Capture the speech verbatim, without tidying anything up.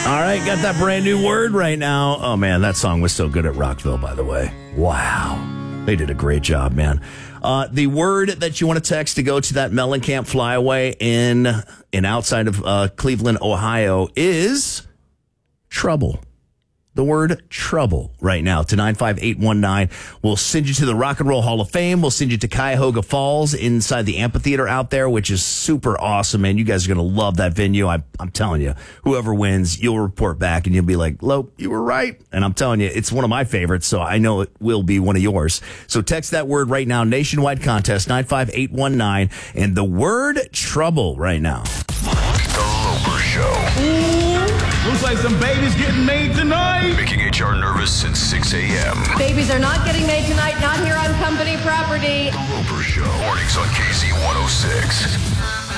All right, got that brand new word right now. Oh, man, that song was so good at Rockville, by the way. Wow. They did a great job, man. Uh, the word that you want to text to go to that Mellencamp flyaway in, in outside of uh, Cleveland, Ohio is trouble. The word trouble right now to nine five eight one nine. We'll send you to the Rock and Roll Hall of Fame. We'll send you to Cuyahoga Falls inside the amphitheater out there, which is super awesome, man. You guys are going to love that venue. I, I'm telling you, whoever wins, you'll report back and you'll be like, Lope, you were right. And I'm telling you, it's one of my favorites, so I know it will be one of yours. So text that word right now. Nationwide contest, nine five eight one nine. And the word trouble right now. The Loper Show. Ooh, looks like some babies getting made tonight. Making H R nervous since six a.m. Babies are not getting made tonight, not here on company property. The Loper Show. Mornings on K Z one oh six.